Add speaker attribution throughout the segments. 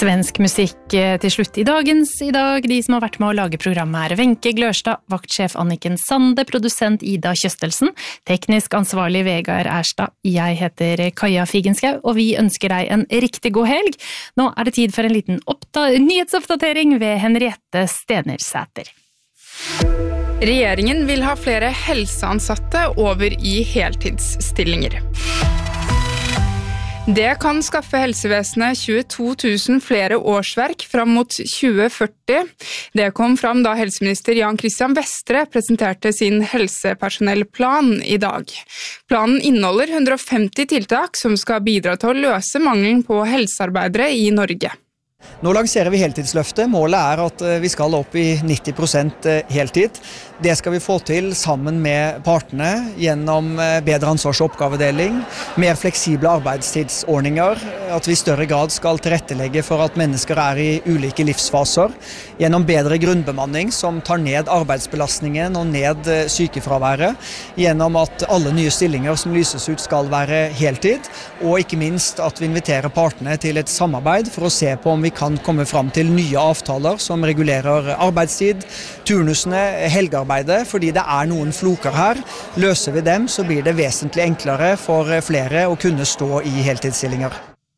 Speaker 1: Svensk musikk til slutt i dag. De som har vært med å lage programmet Wenche Glørstad, vaktsjef Anniken Sande, produsent Ida Kjøstelsen, teknisk ansvarlig Vegard Erstad. Jeg heter Kaja Figenschou, og vi ønsker deg en riktig god helg. Nå det tid for en liten nyhetsoppdatering ved Henriette Stenersæter.
Speaker 2: Regjeringen vil ha flere helseansatte over i heltidsstillinger. Det kan skaffe helsevesenet 22 000 flere årsverk fram mot 2040. Det kom fram da helseminister Jan Christian Vestre presenterte sin helsepersonellplan i dag. Planen inneholder 150 tiltak som skal bidra til å løse mangelen på helsearbeidere i Norge.
Speaker 3: Nå lanserer vi heltidsløftet. Målet at vi skal opp i 90% heltid. Det skal vi få til sammen med partene gjennom bedre ansvars- og oppgavedeling, mer fleksible arbeidstidsordninger, at vi i større grad skal tilrettelegge for at mennesker i ulike livsfaser, gjennom bedre grunnbemanning som tar ned arbeidsbelastningen og ned sykefraværet, gjennom at alle nye stillinger som lyses ut skal være heltid, og ikke minst at vi inviterer partene til et samarbeid for å se på om vi kan komme fram til nye avtaler som regulerer arbeidstid, turnusene, helgearbeidet, fordi det noen floker her. Løser vi dem, så blir det vesentlig enklere for flere å kunne stå i heltidsstillinger.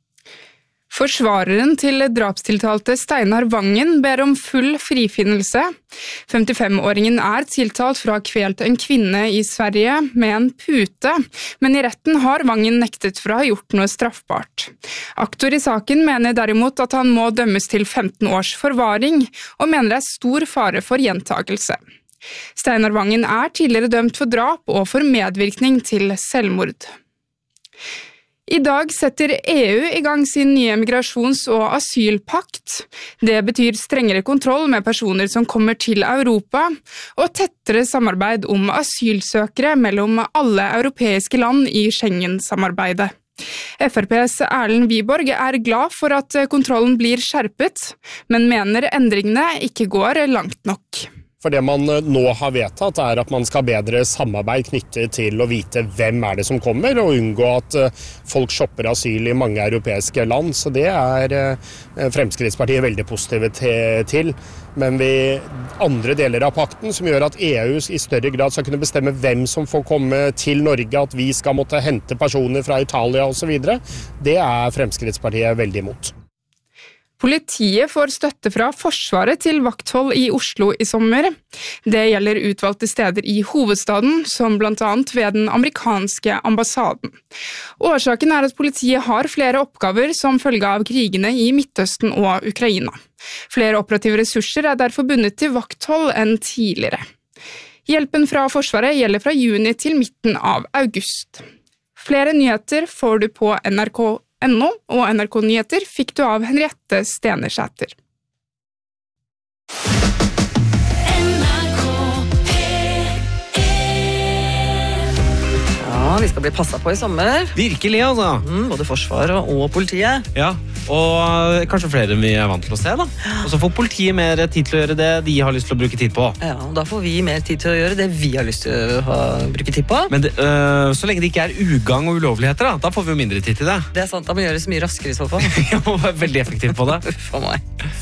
Speaker 2: Forsvareren til drapstiltalte Steinar Vangen ber om full frifinnelse. 55-åringen tiltalt for å ha kvelt en kvinne i Sverige med en pute, men i retten har Vangen nektet for å ha gjort noe straffbart. Aktor i saken mener derimot at han må dømmes til 15 års forvaring, og mener det stor fare for gjentagelse. Steinar Vangen tidligere dømt for drap og for medvirkning til selvmord. I dag setter EU i gang sin nye migrasjons- og asylpakt. Det betyr strengere kontroll med personer som kommer til Europa, og tettere samarbeid om asylsøkere mellom alle europeiske land i Schengen-samarbeidet. FrPs Erlend Wiborg glad for at kontrollen blir skjerpet, men mener endringene ikke går langt nok.
Speaker 4: For det man nå har vedtatt at man skal ha bedre samarbeid knyttet til å vite hvem det som kommer, og unngå at folk shopper asyl i mange europeiske land. Så det Fremskrittspartiet veldig positive til. Men andre deler av pakten som gjør at EU i større grad skal kunne bestemme hvem som får komme til Norge, at vi skal måtte hente personer fra Italia og så videre, det Fremskrittspartiet veldig imot.
Speaker 2: Politiet får støtte fra Forsvaret til vakthold i Oslo i sommer. Det gjelder utvalgte steder i hovedstaden, som blant annet ved den amerikanske ambassaden. Årsaken at politiet har flere oppgaver som følge av krigene i Midtøsten og Ukraina. Flere operative ressurser derfor bundet til vakthold enn tidligere. Hjelpen fra Forsvaret gjelder fra juni til midten av august. Flere nyheter får du på NRK.no, og NRK Nyheter fikk du av Henriette Stenersæter.
Speaker 5: Ja, vi skal bli passet på i sommer.
Speaker 6: Virkelig, altså.
Speaker 5: Både Forsvaret og politiet.
Speaker 6: Ja, og kanskje flere enn vi vant til å se, da. Og så får politiet mer tid til å gjøre det de har lyst til å bruke tid på.
Speaker 5: Ja, og da får vi mer tid til å gjøre det vi har lyst til å bruke tid på.
Speaker 6: Men så lenge det ikke ugagn og ulovligheter, da får vi jo mindre tid til det.
Speaker 5: Det sant, da må gjøres mye raskere i så fall.
Speaker 6: Jeg må være veldig effektiv på det.
Speaker 5: For meg.